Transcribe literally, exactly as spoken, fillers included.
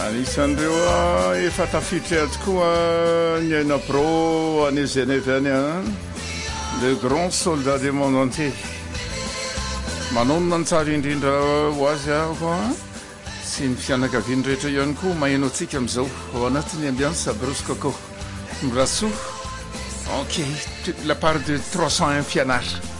Anisan'ireo efa tafiditra tokoa ny aina pro any Genève any a le grand soldat du monde entier. Manonona ny tsara indrindra ho azy aho a sy ny fianakaviany rehetra ihany koa maheno antsika amin'izao ao anatin'ny ambiance Bruce Coco Mbrasso. Ok, la part de trois cent un fianara.